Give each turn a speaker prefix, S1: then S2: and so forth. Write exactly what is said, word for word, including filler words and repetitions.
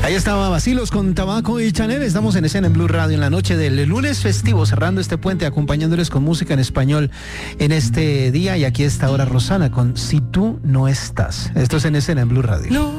S1: Ahí estaba Vacilos con Tabaco y Chanel. Estamos en escena en Blue Radio en la noche del lunes festivo, cerrando este puente, acompañándoles con música en español en este día. Y aquí está ahora Rosana con Si tú no estás. Esto es en escena en Blue Radio. No.